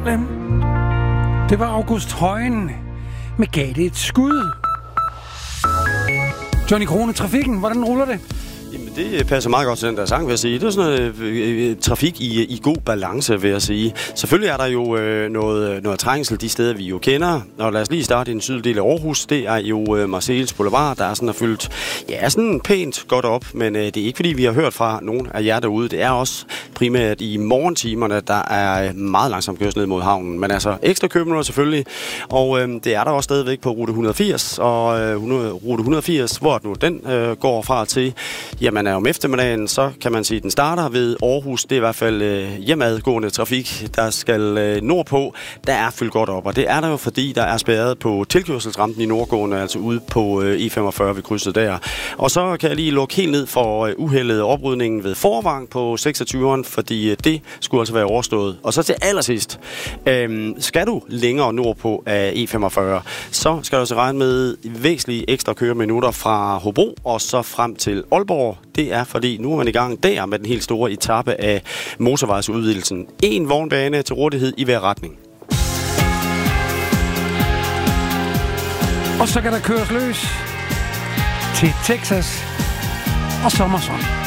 Jerusalem. Det var August Højen med Gav det et skud. Johnny Krone, trafikken, hvordan ruller det? Jamen, det passer meget godt til den der sang, vil jeg sige. Det er sådan noget trafik i god balance, vil jeg sige. Selvfølgelig er der jo noget trængsel de steder, vi jo kender. Og lad os lige starte i den sydlige del af Aarhus. Det er jo Marseilles Boulevard, der er sådan fyldt sådan pænt godt op. Men det er ikke fordi, vi har hørt fra nogen af jer derude. Det er også primært i morgentimerne, der er meget langsomt kørsel ned mod havnen. Men altså ekstra købemøder selvfølgelig. Og det er der også stadigvæk på rute 180. Og rute 180, hvor nu den går fra til... Jamen om eftermiddagen, så kan man sige, at den starter ved Aarhus. Det er i hvert fald hjemmeadgående trafik, der skal nordpå. Der er fyldt godt op, og det er der jo, fordi der er spærret på tilkørselsrampen i nordgående, altså ude på E45 ved krydset der. Og så kan jeg lige lukke helt ned for uheldet oprydningen ved Forvang på 26'eren, fordi det skulle altså være overstået. Og så til allersidst, skal du længere nordpå af E45, så skal du altså regne med væsentlige ekstra køreminutter fra Hobro og så frem til Aalborg. Det er, fordi nu er man i gang der med den helt store etape af motorvejsudvidelsen. En vognbane til rådighed i hver retning. Og så kan der køres løs til Texas og Sommersson.